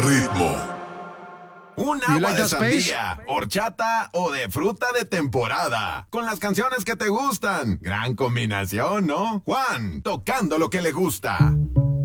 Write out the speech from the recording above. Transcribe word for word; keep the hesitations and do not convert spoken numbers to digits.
ritmo. Un You agua like de that space? sandía, horchata o de fruta de temporada. Con las canciones que te gustan. Gran combinación, ¿no? Juan, tocando lo que le gusta.